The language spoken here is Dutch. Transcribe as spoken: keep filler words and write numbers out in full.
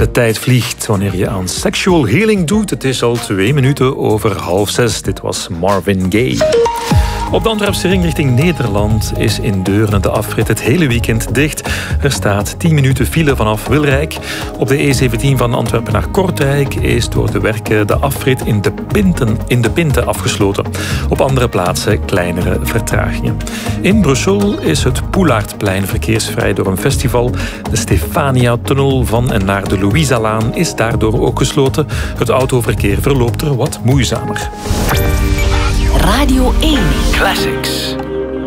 De tijd vliegt wanneer je aan sexual healing doet. Het is al twee minuten over half zes. Dit was Marvin Gaye. Op de Antwerpse ring richting Nederland is in Deurne de afrit het hele weekend dicht. Er staat tien minuten file vanaf Wilrijk. Op de E zeventien van Antwerpen naar Kortrijk is door de werken de afrit in de Pinten, in de Pinte afgesloten. Op andere plaatsen kleinere vertragingen. In Brussel is het Poelaardplein verkeersvrij door een festival. De Stefania-tunnel van en naar de Louisa-laan is daardoor ook gesloten. Het autoverkeer verloopt er wat moeizamer. Radio één Classics.